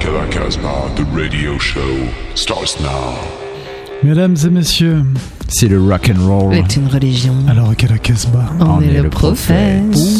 Killer Casbah, the radio show starts now. Mesdames et messieurs, c'est le rock and roll. Est une religion. Alors, Killer Casbah, on est le prophète.